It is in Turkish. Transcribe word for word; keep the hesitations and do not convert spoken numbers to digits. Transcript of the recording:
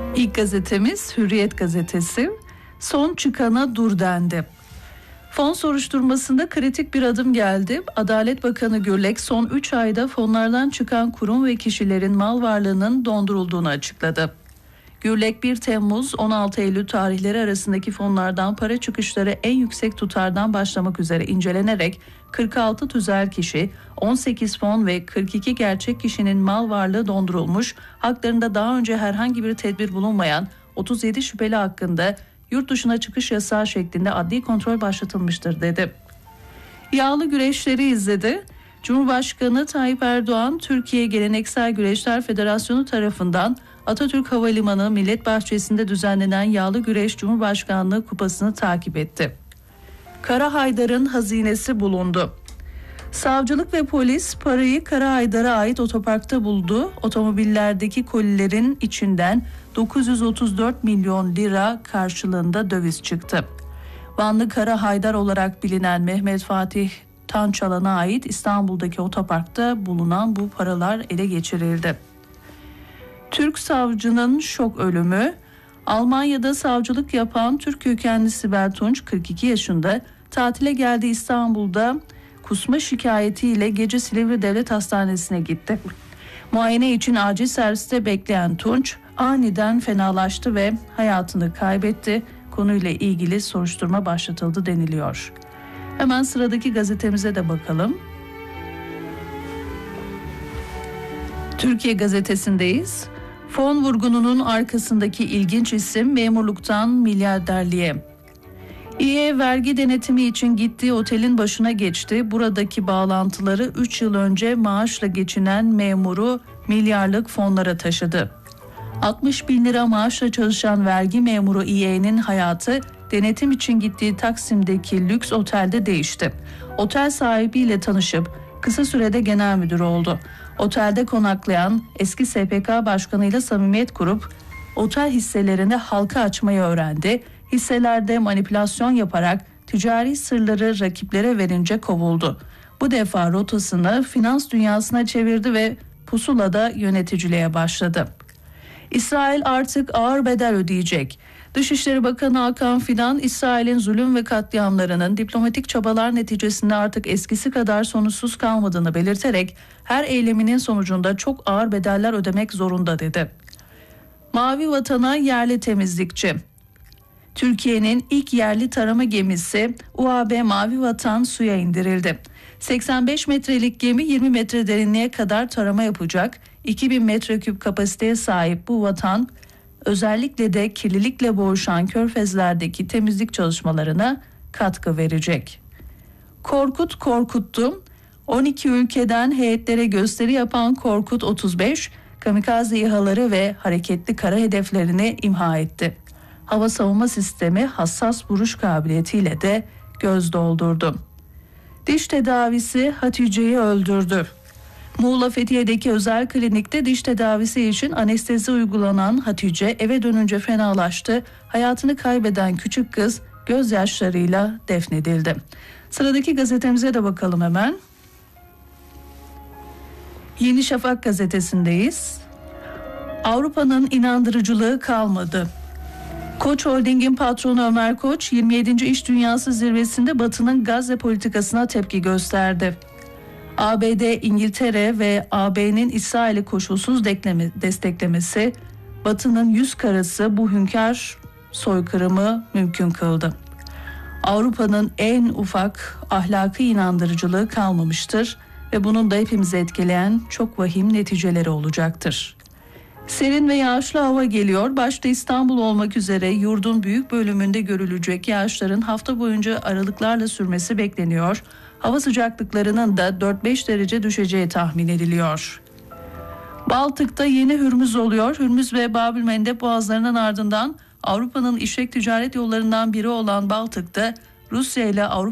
İlk gazetemiz Hürriyet gazetesi. Son çıkana dur dendi. Fon soruşturmasında kritik bir adım geldi. Adalet Bakanı Gürlek son üç ayda fonlardan çıkan kurum ve kişilerin mal varlığının dondurulduğunu açıkladı. Gürlek bir Temmuz on altı Eylül tarihleri arasındaki fonlardan para çıkışları en yüksek tutardan başlamak üzere incelenerek kırk altı tüzel kişi, on sekiz fon ve kırk iki gerçek kişinin mal varlığı dondurulmuş, haklarında daha önce herhangi bir tedbir bulunmayan otuz yedi şüpheli hakkında yurt dışına çıkış yasağı şeklinde adli kontrol başlatılmıştır dedi. Yağlı güreşleri izledi. Cumhurbaşkanı Tayyip Erdoğan, Türkiye Geleneksel Güreşler Federasyonu tarafından Atatürk Havalimanı Millet Bahçesi'nde düzenlenen Yağlı Güreş Cumhurbaşkanlığı Kupası'nı takip etti. Kara Haydar'ın hazinesi bulundu. Savcılık ve polis parayı Kara Haydar'a ait otoparkta buldu. Otomobillerdeki kolilerin içinden dokuz yüz otuz dört milyon lira karşılığında döviz çıktı. Vanlı Kara Haydar olarak bilinen Mehmet Fatih Tançalan'a ait İstanbul'daki otoparkta bulunan bu paralar ele geçirildi. Türk savcının şok ölümü. Almanya'da savcılık yapan Türk kökenli Sibel Tunç kırk iki yaşında tatile geldi. İstanbul'da kusma şikayetiyle gece Silivri Devlet Hastanesi'ne gitti. Muayene için acil serviste bekleyen Tunç aniden fenalaştı ve hayatını kaybetti. Konuyla ilgili soruşturma başlatıldı deniliyor. Hemen sıradaki gazetemize de bakalım. Türkiye Gazetesi'ndeyiz. Fon vurgununun arkasındaki ilginç isim memurluktan milyarderliğe. İE vergi denetimi için gittiği otelin başına geçti. Buradaki bağlantıları üç yıl önce maaşla geçinen memuru milyarlık fonlara taşıdı. altmış bin lira maaşla çalışan vergi memuru İE'nin hayatı denetim için gittiği Taksim'deki lüks otelde değişti. Otel sahibiyle tanışıp kısa sürede genel müdür oldu. Otelde konaklayan eski S P K başkanıyla samimiyet kurup otel hisselerini halka açmayı öğrendi. Hisselerde manipülasyon yaparak ticari sırları rakiplere verince kovuldu. Bu defa rotasını finans dünyasına çevirdi ve pusulada yöneticiliğe başladı. İsrail artık ağır bedel ödeyecek. Dışişleri Bakanı Hakan Fidan, İsrail'in zulüm ve katliamlarının diplomatik çabalar neticesinde artık eskisi kadar sonuçsuz kalmadığını belirterek her eyleminin sonucunda çok ağır bedeller ödemek zorunda dedi. Mavi Vatan'a yerli temizlikçi. Türkiye'nin ilk yerli tarama gemisi U A B Mavi Vatan suya indirildi. seksen beş metrelik gemi yirmi metre derinliğe kadar tarama yapacak. iki bin metreküp kapasiteye sahip bu vatan özellikle de kirlilikle boğuşan körfezlerdeki temizlik çalışmalarına katkı verecek. Korkut korkuttu. on iki ülkeden heyetlere gösteri yapan Korkut otuz beş, kamikaze İHA'ları ve hareketli kara hedeflerini imha etti. Hava savunma sistemi hassas vuruş kabiliyetiyle de göz doldurdu. Diş tedavisi Hatice'yi öldürdü. Muğla Fethiye'deki özel klinikte diş tedavisi için anestezi uygulanan Hatice eve dönünce fenalaştı. Hayatını kaybeden küçük kız gözyaşlarıyla defnedildi. Sıradaki gazetemize de bakalım hemen. Yeni Şafak gazetesindeyiz. Avrupa'nın inandırıcılığı kalmadı. Koç Holding'in patronu Ömer Koç, yirmi yedinci İş Dünyası Zirvesi'nde Batı'nın Gazze politikasına tepki gösterdi. A B D, İngiltere ve A B'nin İsrail'i koşulsuz desteklemesi Batı'nın yüz karası bu hünkâr soykırımı mümkün kıldı. Avrupa'nın en ufak ahlaki inandırıcılığı kalmamıştır ve bunun da hepimizi etkileyen çok vahim neticeleri olacaktır. Serin ve yağışlı hava geliyor. Başta İstanbul olmak üzere yurdun büyük bölümünde görülecek yağışların hafta boyunca aralıklarla sürmesi bekleniyor. Hava sıcaklıklarının da dört beş derece düşeceği tahmin ediliyor. Baltık'ta yeni Hürmüz oluyor. Hürmüz ve Bab-ül-Mandeb boğazlarının ardından Avrupa'nın işlek ticaret yollarından biri olan Baltık'ta Rusya ile Avrupa